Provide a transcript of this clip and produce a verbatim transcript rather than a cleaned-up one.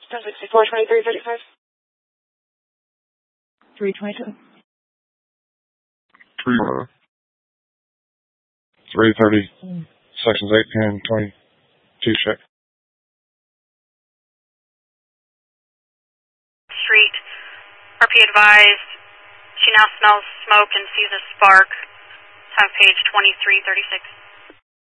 ten sixty-four, twenty-three thirty-five. three twenty-two. Three, uh, three thirty, mm. Sections eight, ten, twenty-two, check. Street. R P advised. She now smells smoke and sees a spark. Time page twenty-three thirty-six.